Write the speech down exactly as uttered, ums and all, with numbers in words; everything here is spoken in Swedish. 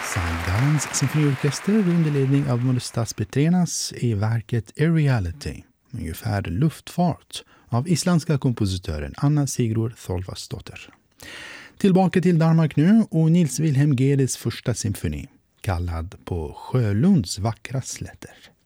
Saint-Gallens symfoniorkester under ledning av Modestas Petrenas i verket A Reality, ungefär luftfart, av isländska kompositören Anna Sigrun Þorvaldsdóttir. Tillbaka till Danmark nu och Nils Wilhelm Geddes första symfoni, kallad På Sjölunds vackra slätter.